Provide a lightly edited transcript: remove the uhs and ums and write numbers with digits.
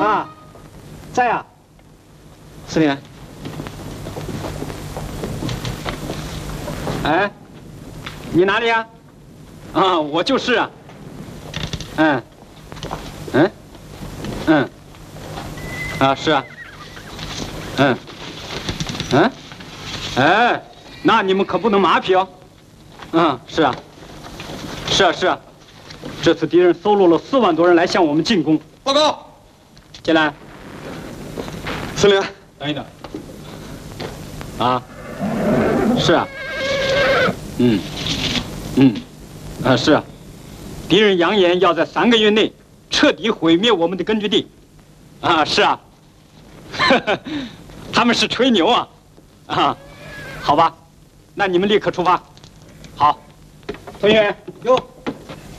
啊，在啊，司令。哎，你哪里呀？啊，我就是啊。啊，是啊。哎，那你们可不能马屁哦。是啊。是啊。这次敌人搜罗了4万多人来向我们进攻。 报告， 进来。 司令， 等一等。啊，是啊。是啊。敌人扬言要在3个月内彻底毁灭我们的根据地。是啊。他们是吹牛啊。好吧，那你们立刻出发。好，同学， 有。